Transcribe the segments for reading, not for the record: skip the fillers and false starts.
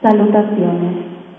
Salutaciones.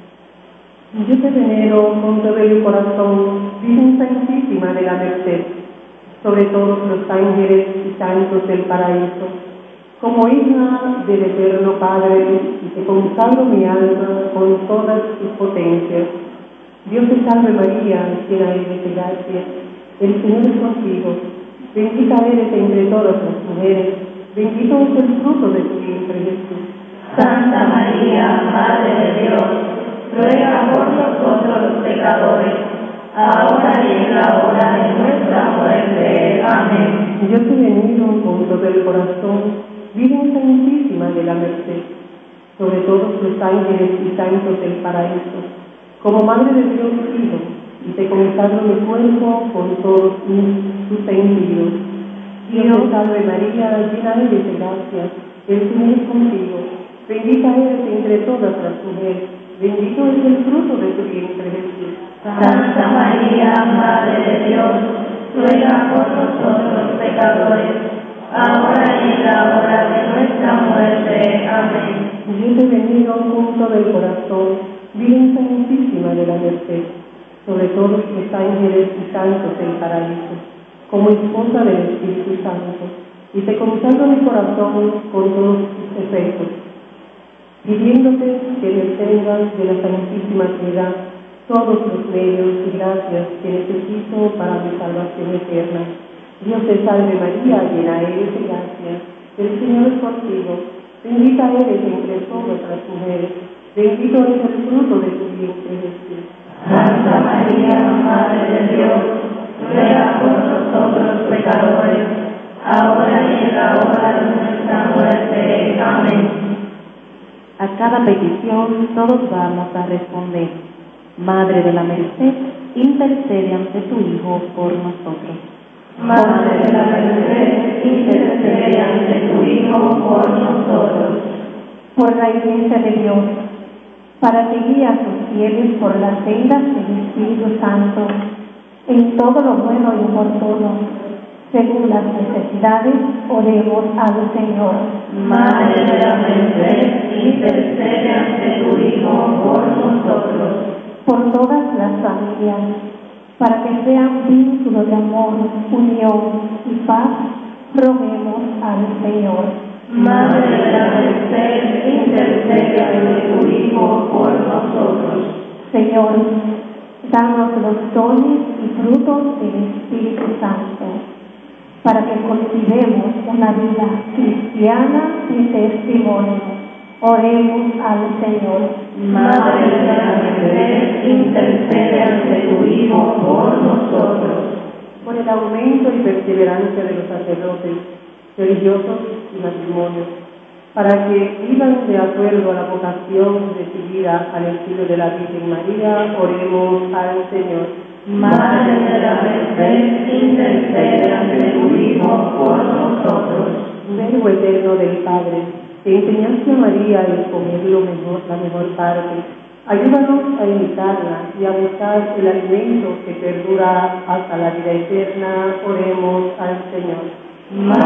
Yo te venero con todo el corazón, Virgen Santísima de la Merced, sobre todos los ángeles y santos del paraíso. Como hija del eterno Padre, y te consagro mi alma con todas sus potencias. Dios te salve María, llena eres de gracia, el Señor es contigo. Bendita eres entre todas las mujeres, bendito es el fruto de tu vientre Jesús. Santa María, Madre de Dios, ruega por nosotros los pecadores, ahora y en la hora de nuestra muerte. Amén. Yo te bendigo con todo el corazón, Virgen Santísima de la Merced, sobre todos los ángeles y santos del paraíso, como Madre de Dios Hijo, y te consagro mi cuerpo con todos sus sentidos. Dios te salve María, llena eres de gracia, el Señor es contigo. Bendita eres entre todas las mujeres, bendito es el fruto de tu vientre Jesús. Santa María, Madre de Dios, ruega por nosotros los pecadores, ahora y en la hora de nuestra muerte. Amén. Yo te bendigo con todo el corazón, Virgen Santísima de la Merced, sobre todos los ángeles y santos del paraíso, como esposa del Espíritu Santo, y te consagro mi corazón con todos sus efectos, pidiéndote que me tengas de la Santísima Trinidad todos los medios y gracias que necesito para mi salvación eterna. Dios te salve María, llena eres de gracia, el Señor es contigo, bendita eres entre todas las mujeres, bendito es el fruto de tu vientre Jesús. Santa María, Madre de Dios, ruega por nosotros los pecadores, ahora y en la hora de nuestra muerte. Amén. A cada petición todos vamos a responder. Madre de la Merced, intercede ante tu Hijo por nosotros. Madre de la Merced, intercede ante tu Hijo por nosotros. Por la Iglesia de Dios, para que guíe a sus fieles por las sendas del Espíritu Santo, en todo lo bueno y oportuno, según las necesidades, oremos al Señor. Madre de la Merced, intercede ante tu Hijo por nosotros. Por todas las familias, para que sean vínculos de amor, unión y paz, roguemos al Señor. Madre de la Merced, intercede ante tu Hijo por nosotros. Señor, danos los dones y frutos del Espíritu Santo, para que cultivemos una vida cristiana y testimonio. Oremos al Señor. Madre de la Merced, intercede ante tu Hijo por nosotros. Por el aumento y perseverancia de los sacerdotes, religiosos y matrimonios, para que vivan de acuerdo a la vocación recibida al estilo de la Virgen María, oremos al Señor. Madre de la Merced, intercede ante tu Hijo por nosotros. Verbo eterno del Padre, que enseñaste a María a escoger la mejor parte, ayúdanos a imitarla y a buscar el alimento que perdura hasta la vida eterna. Oremos al Señor.